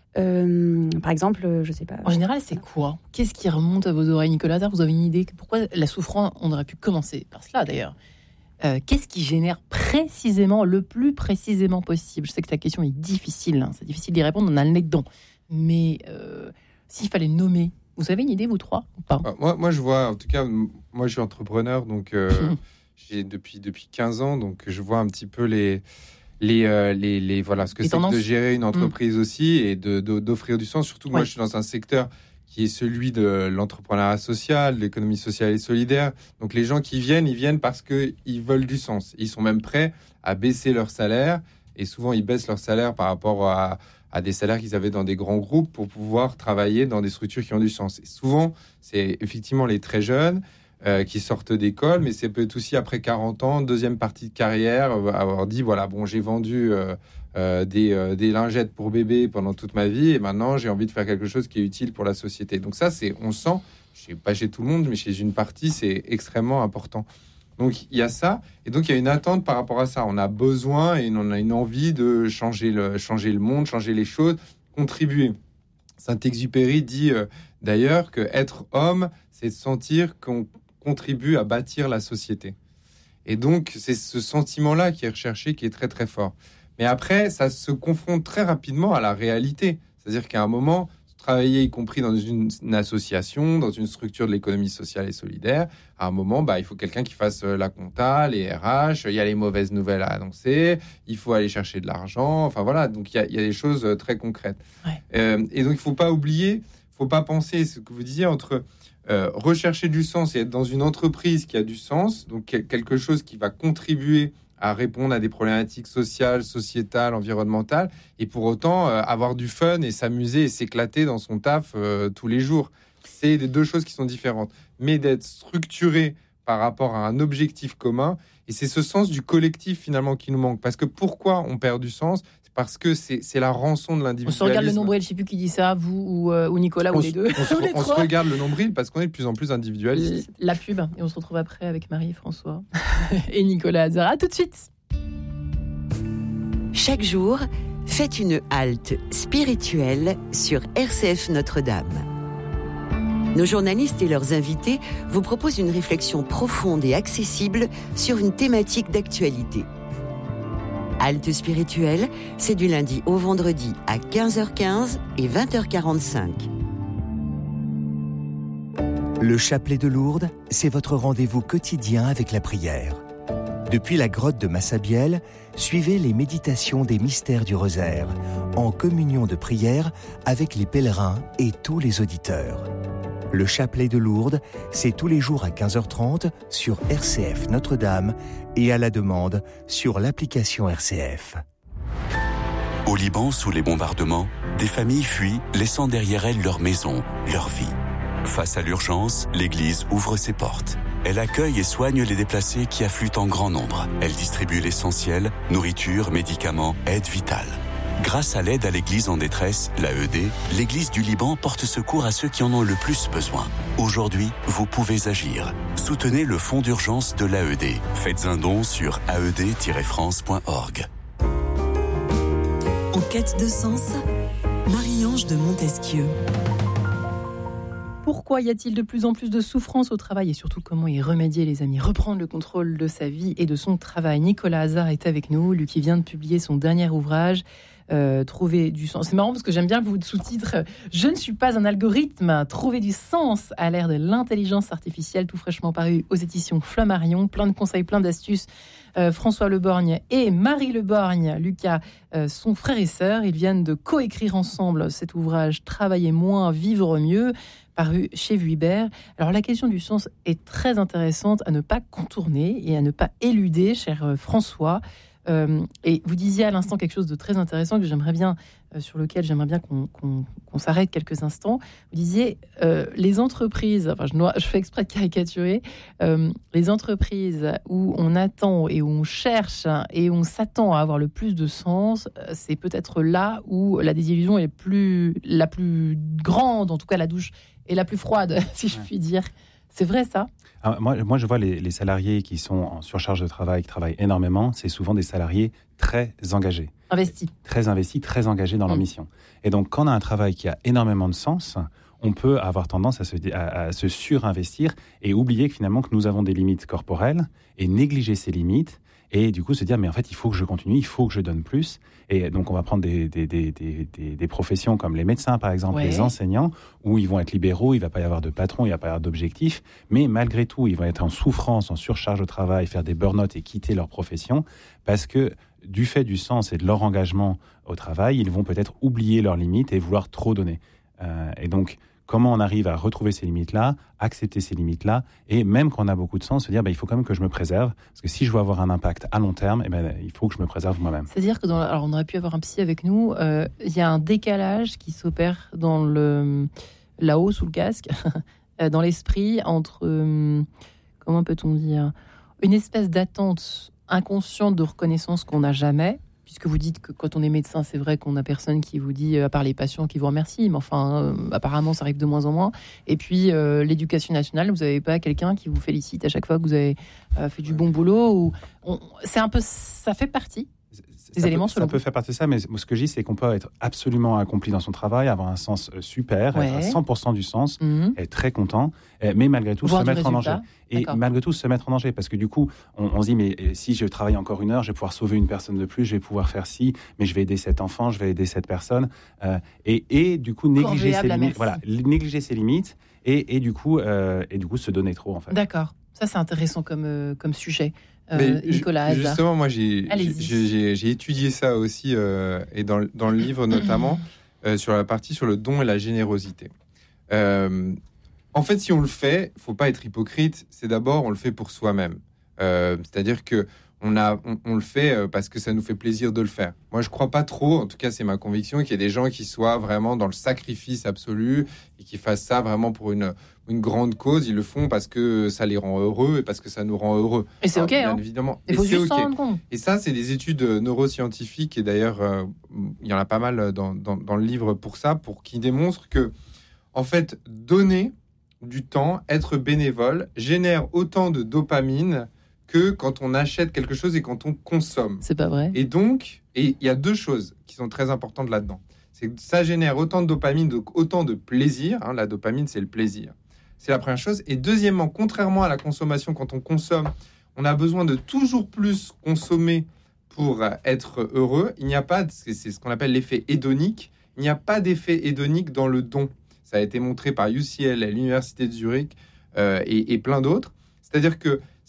[SPEAKER 4] Euh, par exemple, euh, je sais pas.
[SPEAKER 1] En général, c'est quoi? Qu'est-ce qui remonte à vos oreilles, Nicolas? Vous avez une idée? Pourquoi la souffrance? On aurait pu commencer par cela, d'ailleurs. Euh, qu'est-ce qui génère précisément, le plus précisément possible? Je sais que la question est difficile. Hein, c'est difficile d'y répondre, on a le nez dedans. Mais euh, s'il fallait nommer, vous avez une idée, vous trois, ou pas?
[SPEAKER 3] euh, moi, moi, je vois, en tout cas, moi, je suis entrepreneur, donc euh, j'ai depuis, depuis quinze ans, donc je vois un petit peu les... Les, euh, les, les, voilà, ce que les c'est que de gérer une entreprise mmh. aussi et de, de, d'offrir du sens. Surtout que ouais. moi, je suis dans un secteur qui est celui de l'entrepreneuriat social, de l'économie sociale et solidaire. Donc, les gens qui viennent, ils viennent parce qu'ils veulent du sens. Ils sont même prêts à baisser leur salaire. Et souvent, ils baissent leur salaire par rapport à, à des salaires qu'ils avaient dans des grands groupes pour pouvoir travailler dans des structures qui ont du sens. Et souvent, c'est effectivement les très jeunes Euh, qui sortent d'école, mais c'est peut-être aussi après quarante ans, deuxième partie de carrière, euh, avoir dit, voilà, bon, j'ai vendu euh, euh, des, euh, des lingettes pour bébé pendant toute ma vie, et maintenant, j'ai envie de faire quelque chose qui est utile pour la société. Donc ça, c'est, on sent, je sais pas chez tout le monde, mais chez une partie, c'est extrêmement important. Donc, il y a ça, et donc, il y a une attente par rapport à ça. On a besoin, et on a une envie de changer le, changer le monde, changer les choses, contribuer. Saint-Exupéry dit, euh, d'ailleurs, que être homme, c'est de sentir qu'on contribue à bâtir la société. Et donc, c'est ce sentiment-là qui est recherché, qui est très, très fort. Mais après, ça se confronte très rapidement à la réalité. C'est-à-dire qu'à un moment, travailler, y compris dans une, une association, dans une structure de l'économie sociale et solidaire, à un moment, bah, il faut quelqu'un qui fasse la compta, les R H, il y a les mauvaises nouvelles à annoncer, il faut aller chercher de l'argent. Enfin, voilà, donc il y a, il y a des choses très concrètes. Ouais. Euh, et donc, il ne faut pas oublier, il ne faut pas penser ce que vous disiez entre... Euh, rechercher du sens et être dans une entreprise qui a du sens, donc quelque chose qui va contribuer à répondre à des problématiques sociales, sociétales, environnementales, et pour autant euh, avoir du fun et s'amuser et s'éclater dans son taf euh, tous les jours. C'est des deux choses qui sont différentes, mais d'être structuré par rapport à un objectif commun, et c'est ce sens du collectif finalement qui nous manque, parce que pourquoi on perd du sens ? Parce que c'est, c'est la rançon de l'individualisme.
[SPEAKER 1] On se regarde le nombril, je ne sais plus qui dit ça, vous ou, euh, ou Nicolas,
[SPEAKER 3] on
[SPEAKER 1] ou les deux.
[SPEAKER 3] On, se, on, on se regarde le nombril parce qu'on est de plus en plus individualiste.
[SPEAKER 1] La pub, et on se retrouve après avec Marie et François et Nicolas Azara. Tout de suite.
[SPEAKER 5] Chaque jour, faites une halte spirituelle sur R C F Notre-Dame. Nos journalistes et leurs invités vous proposent une réflexion profonde et accessible sur une thématique d'actualité. Halte spirituelle, c'est du lundi au vendredi à quinze heures quinze et vingt heures quarante-cinq.
[SPEAKER 6] Le chapelet de Lourdes, c'est votre rendez-vous quotidien avec la prière. Depuis la grotte de Massabielle, suivez les méditations des mystères du rosaire, en communion de prière avec les pèlerins et tous les auditeurs. Le chapelet de Lourdes, c'est tous les jours à quinze heures trente sur R C F Notre-Dame et à la demande sur l'application R C F.
[SPEAKER 7] Au Liban, sous les bombardements, des familles fuient, laissant derrière elles leur maison, leur vie. Face à l'urgence, l'Église ouvre ses portes. Elle accueille et soigne les déplacés qui affluent en grand nombre. Elle distribue l'essentiel, nourriture, médicaments, aide vitale. Grâce à l'aide à l'Église en détresse, l'A E D, l'Église du Liban porte secours à ceux qui en ont le plus besoin. Aujourd'hui, vous pouvez agir. Soutenez le fonds d'urgence de l'A E D. Faites un don sur a e d tiret france point org.
[SPEAKER 8] En quête de sens, Marie-Ange de Montesquieu.
[SPEAKER 1] Pourquoi y a-t-il de plus en plus de souffrance au travail et surtout comment y remédier, les amis? Reprendre le contrôle de sa vie et de son travail. Nicolas Hazard est avec nous, lui qui vient de publier son dernier ouvrage, euh, Trouver du sens. C'est marrant parce que j'aime bien le sous-titre « Je ne suis pas un algorithme, trouver du sens à l'ère de l'intelligence artificielle », tout fraîchement paru aux éditions Flammarion. Plein de conseils, plein d'astuces. Euh, François Leborgne et Marie Leborgne, Lucas, euh, sont frères et sœurs. Ils viennent de coécrire ensemble cet ouvrage « Travailler moins, vivre mieux », paru chez Vuibert. Alors la question du sens est très intéressante à ne pas contourner et à ne pas éluder, cher euh, François. Euh, et vous disiez à l'instant quelque chose de très intéressant que j'aimerais bien, euh, sur lequel j'aimerais bien qu'on, qu'on, qu'on s'arrête quelques instants. Vous disiez euh, les entreprises, enfin je, dois, je fais exprès de caricaturer, euh, les entreprises où on attend et où on cherche et où on s'attend à avoir le plus de sens, c'est peut-être là où la désillusion est plus, la plus grande, en tout cas la douche est la plus froide, si je puis dire. C'est vrai ça?
[SPEAKER 2] Ah, moi, moi, je vois les, les salariés qui sont en surcharge de travail, qui travaillent énormément, c'est souvent des salariés très engagés.
[SPEAKER 1] Investis.
[SPEAKER 2] Très investis, très engagés dans mmh. leur mission. Et donc, quand on a un travail qui a énormément de sens, on peut avoir tendance à se, à, à se surinvestir et oublier que finalement que nous avons des limites corporelles et négliger ces limites et du coup se dire mais en fait il faut que je continue, il faut que je donne plus. Et donc on va prendre des, des, des, des, des, des professions comme les médecins par exemple, ouais. les enseignants, où ils vont être libéraux, il ne va pas y avoir de patron, il ne va pas y avoir d'objectif, mais malgré tout ils vont être en souffrance, en surcharge de travail, faire des burn-out et quitter leur profession parce que du fait du sens et de leur engagement au travail, ils vont peut-être oublier leurs limites et vouloir trop donner. Euh, et donc comment on arrive à retrouver ces limites-là, accepter ces limites-là, et même quand on a beaucoup de sens, se dire bah, il faut quand même que je me préserve, parce que si je veux avoir un impact à long terme, eh ben, il faut que je me préserve moi-même.
[SPEAKER 1] C'est-à-dire que, dans, alors on aurait pu avoir un psy avec nous, euh, il y a un décalage qui s'opère dans le, là-haut, sous le casque, dans l'esprit, entre, euh, comment peut-on dire, une espèce d'attente inconsciente de reconnaissance qu'on n'a jamais, puisque vous dites que quand on est médecin, c'est vrai qu'on n'a personne qui vous dit, à part les patients qui vous remercient, mais enfin, euh, apparemment, ça arrive de moins en moins. Et puis, euh, l'éducation nationale, vous n'avez pas quelqu'un qui vous félicite à chaque fois que vous avez euh, fait du bon boulot. Ou on, c'est un peu, ça fait partie des
[SPEAKER 2] ça
[SPEAKER 1] éléments.
[SPEAKER 2] Peut, ça peut faire partie de ça, mais ce que je dis, c'est qu'on peut être absolument accompli dans son travail, avoir un sens super, ouais. être à cent pour cent du sens, mmh. être très content, mais malgré tout
[SPEAKER 1] Voir
[SPEAKER 2] se mettre
[SPEAKER 1] résultat.
[SPEAKER 2] en danger. Et D'accord. malgré tout se mettre en danger, parce que du coup, on, on se dit, mais si je travaille encore une heure, je vais pouvoir sauver une personne de plus, je vais pouvoir faire ci, mais je vais aider cet enfant, je vais aider cette personne, euh, et, et du coup négliger ses limites, voilà, négliger ses limites, et, et du coup, euh, et du coup se donner trop en fait.
[SPEAKER 1] D'accord, ça c'est intéressant comme euh, comme sujet. Euh, Nicolas Hazard.
[SPEAKER 3] Justement, moi, j'ai, j'ai, j'ai, j'ai étudié ça aussi, euh, et dans, dans le livre notamment, euh, sur la partie sur le don et la générosité. Euh, en fait, si on le fait, faut pas être hypocrite. C'est d'abord, on le fait pour soi-même. Euh, c'est-à-dire que on, a, on, on le fait parce que ça nous fait plaisir de le faire. Moi, je crois pas trop, en tout cas, c'est ma conviction, qu'il y ait des gens qui soient vraiment dans le sacrifice absolu et qui fassent ça vraiment pour une... une grande cause, ils le font parce que ça les rend heureux et parce que ça nous rend heureux.
[SPEAKER 1] Et c'est OK,
[SPEAKER 3] bien
[SPEAKER 1] hein.
[SPEAKER 3] évidemment.
[SPEAKER 1] Il faut
[SPEAKER 3] et c'est
[SPEAKER 1] juste
[SPEAKER 3] OK.
[SPEAKER 1] s'en rendre compte.
[SPEAKER 3] Et ça, c'est des études neuroscientifiques, et d'ailleurs, euh, il y en a pas mal dans, dans, dans le livre pour ça, pour qui démontrent que, en fait, donner du temps, être bénévole, génère autant de dopamine que quand on achète quelque chose et quand on consomme.
[SPEAKER 1] C'est pas vrai.
[SPEAKER 3] Et donc, et il y a deux choses qui sont très importantes là-dedans. C'est que ça génère autant de dopamine, donc autant de plaisir. Hein, la dopamine, c'est le plaisir. C'est la première chose. Et deuxièmement, contrairement à la consommation, quand on consomme, on a besoin de toujours plus consommer pour être heureux. Il n'y a pas, c'est ce qu'on appelle l'effet hédonique. Il n'y a pas d'effet hédonique dans le don. Ça a été montré par U C L, l'Université de Zurich euh, et, et plein d'autres. C'est-à-dire que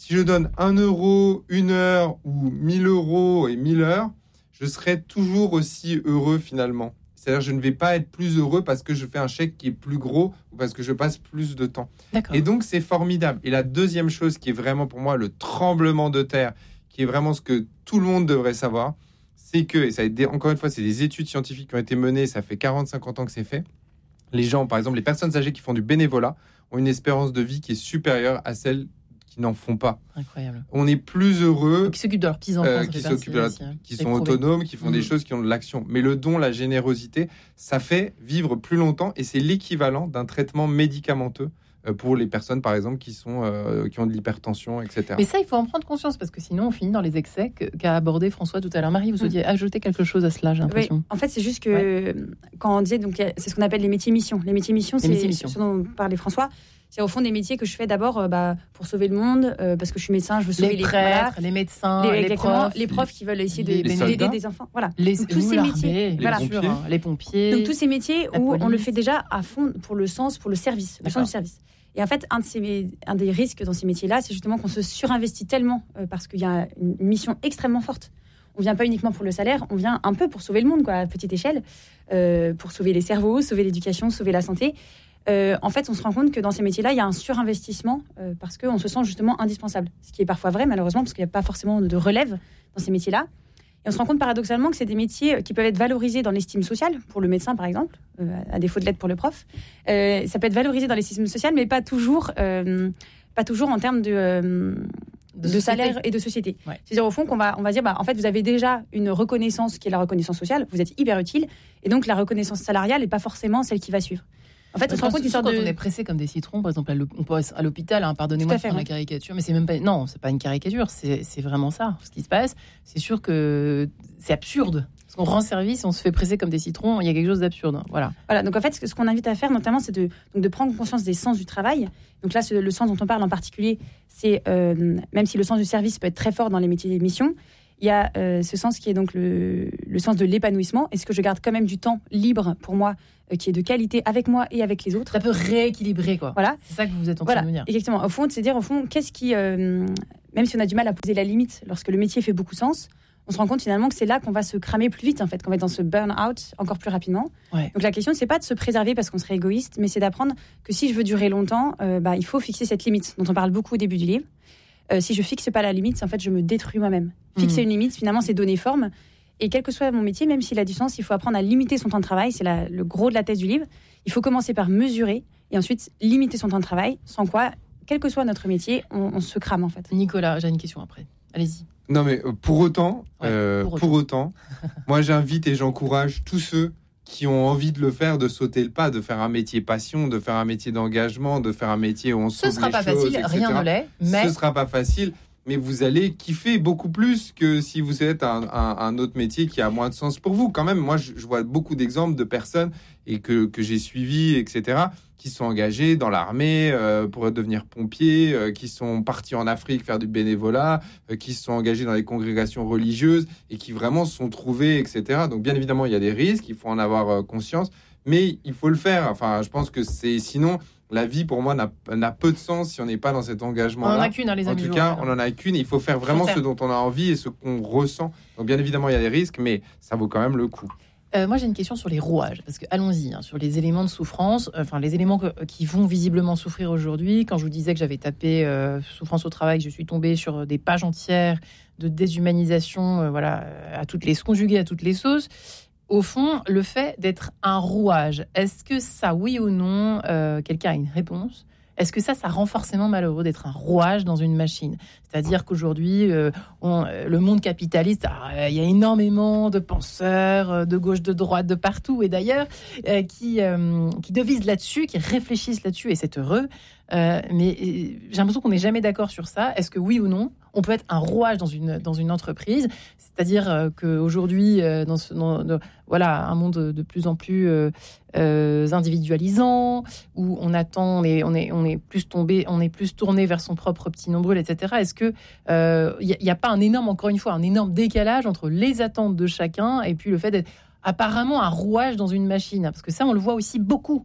[SPEAKER 3] Si je donne un euro, une heure ou mille euros et mille heures, je serai toujours aussi heureux finalement. C'est-à-dire je ne vais pas être plus heureux parce que je fais un chèque qui est plus gros ou parce que je passe plus de temps.
[SPEAKER 1] D'accord.
[SPEAKER 3] Et donc, c'est formidable. Et la deuxième chose qui est vraiment pour moi le tremblement de terre, qui est vraiment ce que tout le monde devrait savoir, c'est que, et ça a été, encore une fois, c'est des études scientifiques qui ont été menées, ça fait quarante à cinquante ans que c'est fait. Les gens, par exemple, les personnes âgées qui font du bénévolat ont une espérance de vie qui est supérieure à celle qui n'en font pas.
[SPEAKER 1] Incroyable.
[SPEAKER 3] On est plus heureux.
[SPEAKER 1] Qui s'occupent de leurs petits-enfants.
[SPEAKER 3] Euh, qui s'occupent de leur,
[SPEAKER 1] aussi, hein.
[SPEAKER 3] qui sont autonomes, qui font mmh. des choses, qui ont de l'action. Mais le don, la générosité, ça fait vivre plus longtemps et c'est l'équivalent d'un traitement médicamenteux pour les personnes, par exemple, qui, sont, euh, qui ont de l'hypertension, et cetera.
[SPEAKER 1] Mais ça, il faut en prendre conscience parce que sinon, on finit dans les excès qu'a abordé François tout à l'heure. Marie, vous souhaitiez mmh. ajouter quelque chose à cela, j'ai l'impression.
[SPEAKER 4] Oui. En fait, c'est juste que
[SPEAKER 1] ouais.
[SPEAKER 4] quand on disait, donc, c'est ce qu'on appelle les métiers missions. Les métiers missions,
[SPEAKER 1] les
[SPEAKER 4] c'est
[SPEAKER 1] métiers missions.
[SPEAKER 4] ce dont parlait François. C'est au fond des métiers que je fais d'abord euh, bah, pour sauver le monde, euh, parce que je suis médecin, je veux sauver
[SPEAKER 1] les
[SPEAKER 4] les
[SPEAKER 1] prêtres,
[SPEAKER 4] voilà,
[SPEAKER 1] les médecins,
[SPEAKER 4] les,
[SPEAKER 1] les profs,
[SPEAKER 4] les profs qui veulent essayer
[SPEAKER 1] les,
[SPEAKER 4] de,
[SPEAKER 1] les
[SPEAKER 4] d'aider des enfants. Voilà.
[SPEAKER 1] Les,
[SPEAKER 4] donc, tous ces métiers,
[SPEAKER 3] les,
[SPEAKER 4] voilà.
[SPEAKER 3] pompiers.
[SPEAKER 1] Sûr, hein, les pompiers.
[SPEAKER 4] Donc tous ces métiers où
[SPEAKER 1] police.
[SPEAKER 4] on le fait déjà à fond pour le sens, pour le service, le sens du service. Et en fait, un, de ces, un des risques dans ces métiers-là, c'est justement qu'on se surinvestit tellement euh, parce qu'il y a une mission extrêmement forte. On vient pas uniquement pour le salaire, on vient un peu pour sauver le monde, quoi, à petite échelle, euh, pour sauver les cerveaux, sauver l'éducation, sauver la santé. Euh, en fait, on se rend compte que dans ces métiers-là, il y a un surinvestissement euh, parce qu'on se sent justement indispensable. Ce qui est parfois vrai, malheureusement, parce qu'il n'y a pas forcément de relève dans ces métiers-là. Et on se rend compte paradoxalement que c'est des métiers qui peuvent être valorisés dans l'estime sociale, pour le médecin par exemple, euh, à défaut de l'être pour le prof. Euh, ça peut être valorisé dans l'estime sociale, mais pas toujours, euh, pas toujours en termes de... Euh, De, de salaire et de société. Ouais. C'est-à-dire au fond qu'on va, on va dire, bah, en fait, vous avez déjà une reconnaissance qui est la reconnaissance sociale, vous êtes hyper utile, et donc la reconnaissance salariale n'est pas forcément celle qui va suivre. En fait, on se rend compte d'une sorte
[SPEAKER 1] quand
[SPEAKER 4] de...
[SPEAKER 1] on est pressé comme des citrons, par exemple, on peut à l'hôpital, hein, pardonnez-moi de faire la caricature, mais c'est même pas, non, c'est pas une caricature, c'est, c'est vraiment ça, ce qui se passe. C'est sûr que c'est absurde. Parce qu'on rend service, on se fait presser comme des citrons, il y a quelque chose d'absurde. Voilà.
[SPEAKER 4] Voilà. Donc en fait, ce qu'on invite à faire, notamment, c'est de, donc de prendre conscience des sens du travail. Donc là, le sens dont on parle en particulier, c'est euh, même si le sens du service peut être très fort dans les métiers de mission, il y a euh, ce sens qui est donc le, le sens de l'épanouissement. Est-ce que je garde quand même du temps libre pour moi, euh, qui est de qualité avec moi et avec les autres?
[SPEAKER 1] Ça peut rééquilibrer, quoi.
[SPEAKER 4] Voilà.
[SPEAKER 1] C'est ça que vous êtes en
[SPEAKER 4] voilà.
[SPEAKER 1] train de nous dire.
[SPEAKER 4] Exactement. Au fond, c'est dire, au fond, qu'est-ce qui, euh, même si on a du mal à poser la limite, lorsque le métier fait beaucoup sens, on se rend compte finalement que c'est là qu'on va se cramer plus vite, en fait, qu'on va être dans ce burn-out encore plus rapidement.
[SPEAKER 1] Ouais.
[SPEAKER 4] Donc la question, c'est pas de se préserver parce qu'on serait égoïste, mais c'est d'apprendre que si je veux durer longtemps, euh, bah, il faut fixer cette limite dont on parle beaucoup au début du livre. Euh, si je fixe pas la limite, en fait, je me détruis moi-même. Fixer mmh. une limite, finalement, c'est donner forme. Et quel que soit mon métier, même s'il a du sens, il faut apprendre à limiter son temps de travail. C'est la, le gros de la thèse du livre. Il faut commencer par mesurer et ensuite limiter son temps de travail, sans quoi, quel que soit notre métier, on, on se crame, en fait.
[SPEAKER 1] Nicolas, j'ai une question après. Allez-y.
[SPEAKER 3] Non, mais pour autant,
[SPEAKER 1] ouais,
[SPEAKER 3] euh, pour autant, pour autant moi j'invite et j'encourage tous ceux qui ont envie de le faire, de sauter le pas, de faire un métier passion, de faire un métier d'engagement, de faire un métier où on sauve les choses.
[SPEAKER 1] Ce sera pas facile, et cetera. Rien ne l'est. Mais...
[SPEAKER 3] Ce sera pas facile, mais vous allez kiffer beaucoup plus que si vous êtes un, un, un autre métier qui a moins de sens pour vous. Quand même, moi je, je vois beaucoup d'exemples de personnes et que, que j'ai suivis, et cetera, qui sont engagés dans l'armée euh, pour devenir pompiers, euh, qui sont partis en Afrique faire du bénévolat, euh, qui se sont engagés dans les congrégations religieuses et qui vraiment se sont trouvés, et cetera. Donc bien évidemment, il y a des risques, il faut en avoir euh, conscience, mais il faut le faire. Enfin, je pense que c'est sinon la vie pour moi n'a, n'a peu de sens si on n'est pas dans cet engagement-là.
[SPEAKER 1] On en a qu'une, hein, les amis.
[SPEAKER 3] En tout cas, on en a qu'une. Il faut faire vraiment ce dont on a envie et ce qu'on ressent. Donc bien évidemment, il y a des risques, mais ça vaut quand même le coup.
[SPEAKER 1] Euh, moi, j'ai une question sur les rouages, parce que allons-y, hein, sur les éléments de souffrance, euh, enfin les éléments que, qui vont visiblement souffrir aujourd'hui. Quand je vous disais que j'avais tapé euh, souffrance au travail, je suis tombée sur des pages entières de déshumanisation, euh, voilà, à toutes les conjuguées à toutes les sauces. Au fond, le fait d'être un rouage, est-ce que ça, oui ou non, euh, quelqu'un a une réponse ? Est-ce que ça, ça rend forcément malheureux d'être un rouage dans une machine ? C'est-à-dire qu'aujourd'hui, euh, on, le monde capitaliste, alors, il y a énormément de penseurs euh, de gauche, de droite, de partout, et d'ailleurs, euh, qui, euh, qui devisent là-dessus, qui réfléchissent là-dessus, et c'est heureux. Euh, mais euh, j'ai l'impression qu'on n'est jamais d'accord sur ça. Est-ce que oui ou non, on peut être un rouage dans une, dans une entreprise ? C'est-à-dire euh, qu'aujourd'hui, euh, dans, ce, dans de, voilà, un monde de, de plus en plus euh, euh, individualisant, où on attend, on est, on est, on est plus tombé, on est plus tourné vers son propre petit nombril, et cetera. Est-ce que il euh, n'y a, a pas un énorme, encore une fois, un énorme décalage entre les attentes de chacun et puis le fait d'être apparemment un rouage dans une machine ? Parce que ça, on le voit aussi beaucoup.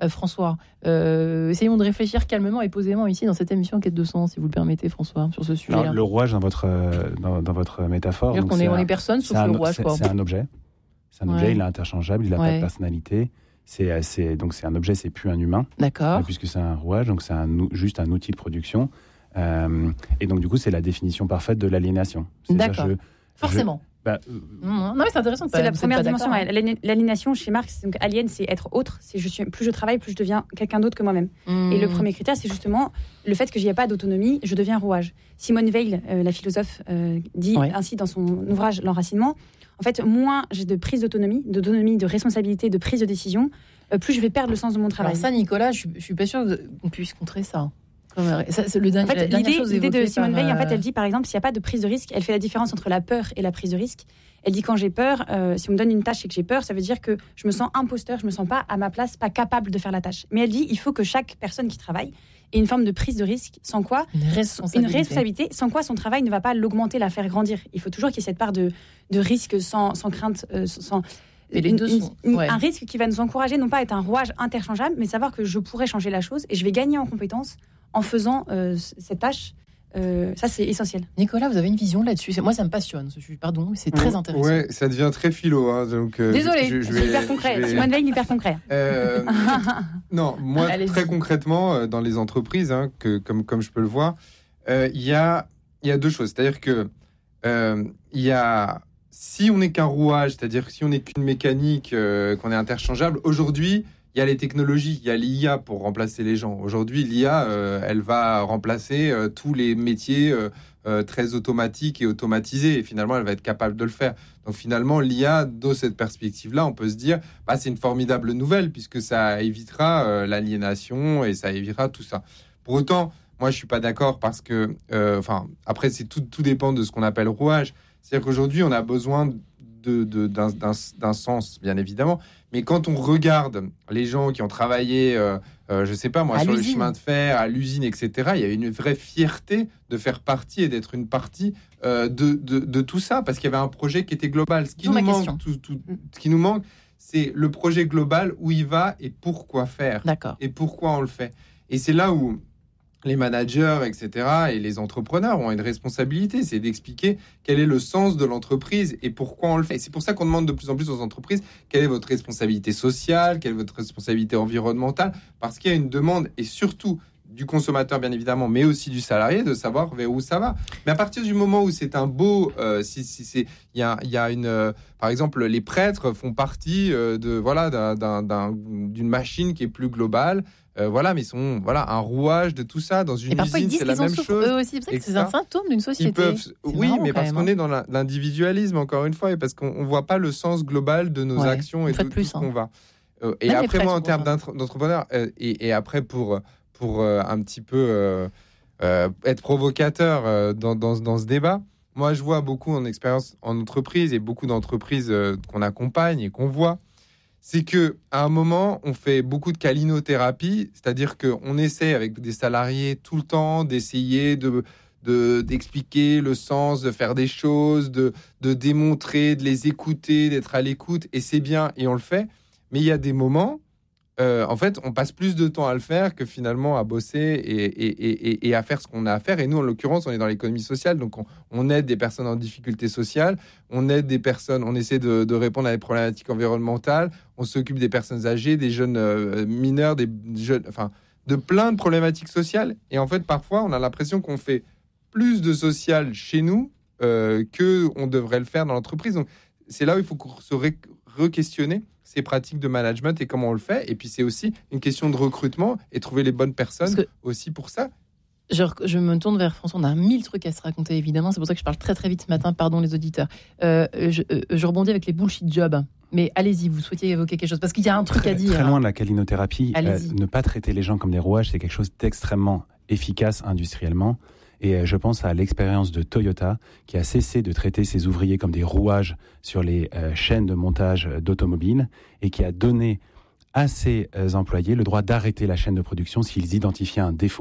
[SPEAKER 1] Euh, François, euh, essayons de réfléchir calmement et posément ici dans cette émission Quête de sens, si vous le permettez, François, sur ce sujet-là.
[SPEAKER 2] Alors, le rouage dans votre, euh, dans, dans votre métaphore.
[SPEAKER 1] Donc, on est,
[SPEAKER 2] un,
[SPEAKER 1] on est personne sauf
[SPEAKER 2] un,
[SPEAKER 1] le rouage.
[SPEAKER 2] C'est,
[SPEAKER 1] quoi.
[SPEAKER 2] c'est un objet. C'est un
[SPEAKER 1] ouais.
[SPEAKER 2] objet, il est interchangeable, il n'a
[SPEAKER 1] ouais.
[SPEAKER 2] pas de personnalité. C'est, c'est, donc c'est un objet, c'est plus un humain.
[SPEAKER 1] D'accord.
[SPEAKER 2] Euh, puisque c'est un rouage, donc c'est un, juste un outil de production. Euh, et donc du coup, c'est la définition parfaite de l'aliénation. C'est
[SPEAKER 1] D'accord. Je,
[SPEAKER 2] Forcément. Je, bah,
[SPEAKER 1] euh, non, mais c'est intéressant.
[SPEAKER 4] C'est la première dimension. Ouais. L'aliénation chez Marx, donc alien, c'est être autre. C'est je suis, plus je travaille, plus je deviens quelqu'un d'autre que moi-même. Mmh. Et le premier critère, c'est justement le fait que j'y ai pas d'autonomie, je deviens rouage. Simone Weil, euh, la philosophe, euh, dit ouais. ainsi dans son ouvrage L'enracinement. En fait, moins j'ai de prise d'autonomie, d'autonomie, de responsabilité, de prise de décision, euh, plus je vais perdre le sens de mon travail.
[SPEAKER 1] Alors ça, Nicolas, je, je suis pas sûre qu'on puisse contrer ça. Comme, ça c'est le dernier,
[SPEAKER 4] en fait, l'idée, l'idée de Simone
[SPEAKER 1] par,
[SPEAKER 4] Weil, en fait, elle dit par exemple, s'il n'y a pas de prise de risque, elle fait la différence entre la peur et la prise de risque. Elle dit quand j'ai peur, euh, si on me donne une tâche et que j'ai peur, ça veut dire que je me sens imposteur, je me sens pas à ma place, pas capable de faire la tâche. Mais elle dit, il faut que chaque personne qui travaille ait une forme de prise de risque, sans quoi
[SPEAKER 1] une responsabilité,
[SPEAKER 4] une responsabilité sans quoi son travail ne va pas l'augmenter, la faire grandir. Il faut toujours qu'il y ait cette part de, de risque sans, sans crainte, euh, sans
[SPEAKER 1] mais les
[SPEAKER 4] une,
[SPEAKER 1] deux sont,
[SPEAKER 4] une,
[SPEAKER 1] ouais.
[SPEAKER 4] un risque qui va nous encourager, non pas à être un rouage interchangeable, mais savoir que je pourrais changer la chose et je vais gagner en compétences en faisant euh, cette tâche. Euh, ça, c'est essentiel.
[SPEAKER 1] Nicolas, vous avez une vision là-dessus? Moi, ça me passionne. Pardon, mais c'est très intéressant.
[SPEAKER 3] Ouais, ça devient très philo. Hein, donc, euh,
[SPEAKER 4] Désolée,
[SPEAKER 3] je, je
[SPEAKER 4] c'est hyper concret. Vais... Simone Veil, hyper concret.
[SPEAKER 3] Euh, non, moi, Allez-y. Très concrètement, euh, dans les entreprises, hein, que, comme, comme je peux le voir, il euh, y, a, y a deux choses. C'est-à-dire que euh, y a, si on n'est qu'un rouage, c'est-à-dire si on n'est qu'une mécanique, euh, qu'on est interchangeable, aujourd'hui, il y a les technologies, il y a l'I A pour remplacer les gens. Aujourd'hui, l'I A, euh, elle va remplacer euh, tous les métiers euh, euh, très automatiques et automatisés. Et finalement, elle va être capable de le faire. Donc finalement, l'I A, dans cette perspective-là, on peut se dire, bah, c'est une formidable nouvelle puisque ça évitera euh, l'aliénation et ça évitera tout ça. Pour autant, moi, je suis pas d'accord parce que, euh, enfin, après, c'est tout, tout dépend de ce qu'on appelle rouage. C'est-à-dire qu'aujourd'hui, on a besoin de, de, d'un, d'un, d'un sens, bien évidemment. Mais quand on regarde les gens qui ont travaillé, euh, euh, je sais pas moi, à sur l'usine. Le chemin de fer, à l'usine, et cetera, il y a une vraie fierté de faire partie et d'être une partie euh, de, de, de tout ça, parce qu'il y avait un projet qui était global. Ce qui, nous manque, tout, tout, ce qui nous manque, c'est le projet global, où il va et pourquoi faire.
[SPEAKER 1] D'accord.
[SPEAKER 3] Et pourquoi on le fait. Et c'est là où les managers, et cetera, et les entrepreneurs ont une responsabilité, c'est d'expliquer quel est le sens de l'entreprise et pourquoi on le fait. Et c'est pour ça qu'on demande de plus en plus aux entreprises quelle est votre responsabilité sociale, quelle est votre responsabilité environnementale, parce qu'il y a une demande, et surtout du consommateur bien évidemment, mais aussi du salarié, de savoir vers où ça va. Mais à partir du moment où c'est un beau, euh, si, si c'est, il y a, il y a une, euh, par exemple, les prêtres font partie euh, de voilà d'un, d'un, d'un, d'une machine qui est plus globale. Euh, voilà, mais ils sont voilà un rouage de tout ça dans une
[SPEAKER 1] et parfois
[SPEAKER 3] usine,
[SPEAKER 1] ils disent
[SPEAKER 3] c'est la même chose.
[SPEAKER 1] Eux aussi, c'est, c'est un symptôme d'une société.
[SPEAKER 3] Peuvent, oui, mais parce qu'on est dans la, l'individualisme encore une fois, et parce qu'on ne voit pas le sens global de nos ouais, actions et de tout ce qu'on hein. va. Euh, et même après moi, en termes d'entrepreneur, euh, et, et après pour pour euh, un petit peu euh, euh, être provocateur euh, dans, dans dans ce débat, moi je vois beaucoup en expérience en entreprise et beaucoup d'entreprises euh, qu'on accompagne et qu'on voit. C'est que à un moment, on fait beaucoup de calinothérapie, c'est-à-dire qu'on essaie avec des salariés tout le temps d'essayer de, de, d'expliquer le sens, de faire des choses, de, de démontrer, de les écouter, d'être à l'écoute, et c'est bien, et on le fait. Mais il y a des moments, euh, en fait, on passe plus de temps à le faire que finalement à bosser et, et, et, et à faire ce qu'on a à faire. Et nous, en l'occurrence, on est dans l'économie sociale, donc on, on aide des personnes en difficulté sociale, on aide des personnes, on essaie de, de répondre à des problématiques environnementales, on s'occupe des personnes âgées, des jeunes euh, mineurs, des jeunes, enfin, de plein de problématiques sociales. Et en fait, parfois, on a l'impression qu'on fait plus de social chez nous euh, que on devrait le faire dans l'entreprise. Donc, c'est là où il faut se re- re-questionner ces pratiques de management et comment on le fait. Et puis, c'est aussi une question de recrutement et trouver les bonnes personnes que aussi pour ça.
[SPEAKER 1] Je, je me tourne vers François. On a mille trucs à se raconter, évidemment. C'est pour ça que je parle très, très vite ce matin. Pardon, les auditeurs. Euh, je, je rebondis avec les bullshit jobs. Mais allez-y, vous souhaitiez évoquer quelque chose, parce qu'il y a un truc
[SPEAKER 2] très,
[SPEAKER 1] à dire.
[SPEAKER 2] Très loin de la calinothérapie, euh, ne pas traiter les gens comme des rouages, c'est quelque chose d'extrêmement efficace industriellement. Et euh, je pense à l'expérience de Toyota, qui a cessé de traiter ses ouvriers comme des rouages sur les euh, chaînes de montage d'automobiles, et qui a donné à ses euh, employés le droit d'arrêter la chaîne de production s'ils identifiaient un défaut.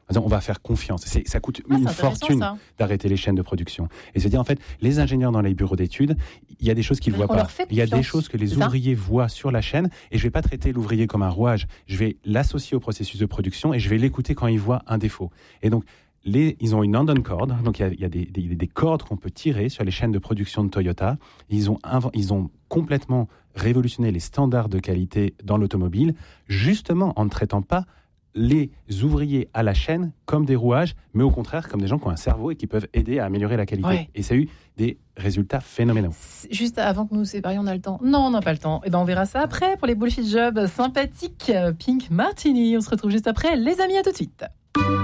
[SPEAKER 2] En disant, on va faire confiance. C'est, ça coûte
[SPEAKER 1] Ah,
[SPEAKER 2] une
[SPEAKER 1] c'est intéressant,
[SPEAKER 2] fortune
[SPEAKER 1] ça.
[SPEAKER 2] d'arrêter les chaînes de production. Et se dire, en fait, les ingénieurs dans les bureaux d'études, il y a des choses qu'ils ne
[SPEAKER 1] C'est-à-dire
[SPEAKER 2] voient
[SPEAKER 1] qu'on
[SPEAKER 2] pas.
[SPEAKER 1] leur fait
[SPEAKER 2] Il y a des
[SPEAKER 1] confiance.
[SPEAKER 2] choses que les
[SPEAKER 1] C'est ça
[SPEAKER 2] ouvriers voient sur la chaîne, et je ne vais pas traiter l'ouvrier comme un rouage. Je vais l'associer au processus de production, et je vais l'écouter quand il voit un défaut. Et donc, Les, ils ont une Andon cord, donc il y a, il y a des, des, des cordes qu'on peut tirer sur les chaînes de production de Toyota. Ils ont, inv- ils ont complètement révolutionné les standards de qualité dans l'automobile, justement en ne traitant pas les ouvriers à la chaîne comme des rouages, mais au contraire comme des gens qui ont un cerveau et qui peuvent aider à améliorer la qualité.
[SPEAKER 1] Ouais.
[SPEAKER 2] Et ça a eu des résultats phénoménaux.
[SPEAKER 1] C'est- Juste avant que nous nous séparions, on a le temps. Non, on n'a pas le temps. Et ben on verra ça après pour les bullshit jobs sympathiques. Pink Martini, on se retrouve juste après. Les amis, à tout de suite.